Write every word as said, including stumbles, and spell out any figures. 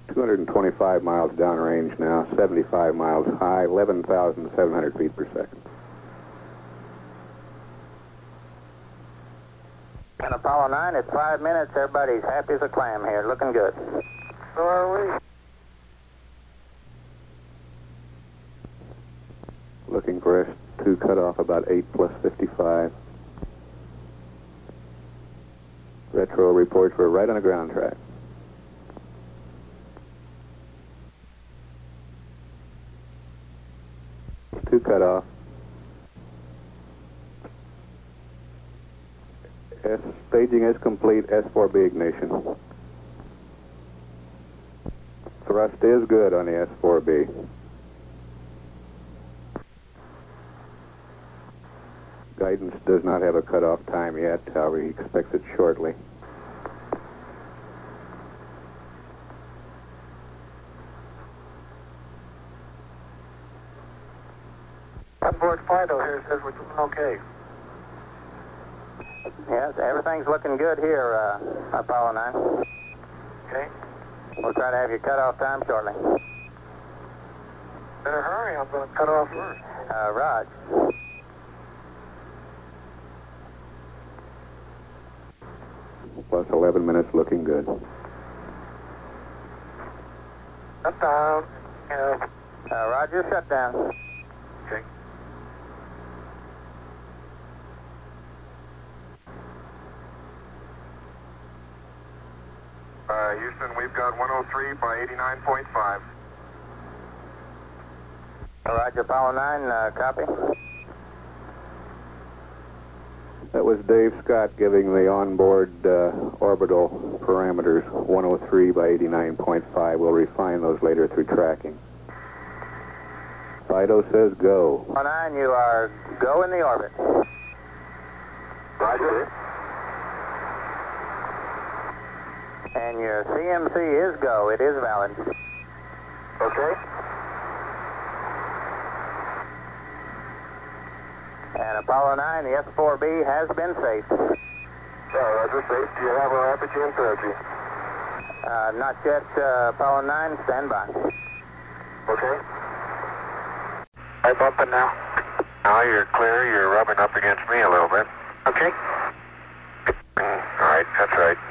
two hundred twenty-five miles downrange now, seventy-five miles high, eleven thousand seven hundred feet per second. And Apollo nine, it's five minutes. Everybody's happy as a clam here. Looking good. So are we. Looking for S two cutoff about eight plus fifty-five. Retro reports we're right on the ground track. Two cutoff. S staging is complete. S four B ignition. Thrust is good on the S four B. Guidance does not have a cutoff time yet. However, he expects it shortly. Onboard Fido here says we're doing okay. Yes, everything's looking good here, uh, Apollo nine. Okay. We'll try to have your cutoff time shortly. Better hurry, I'm going to cut off first. Uh, Raj. Plus eleven minutes, looking good. Shut down. Yeah. Uh, Roger, shut down. Okay. Uh, Houston, we've got one oh three by eighty-nine point five. Uh, Roger, Apollo nine, uh, copy. That was Dave Scott giving the onboard uh, orbital parameters, one oh three by eighty-nine point five. We'll refine those later through tracking. Fido says go. Apollo nine, you are go in the orbit. Roger. And your C M C is go. It is valid. Okay. And Apollo nine, the S four B has been safe. Yeah, Roger, safe. Do you have our apogee and perigee? Uh, not yet, uh, Apollo nine, stand by. Okay. I'm bumping now. Now you're clear. You're rubbing up against me a little bit. Okay. All right, that's right.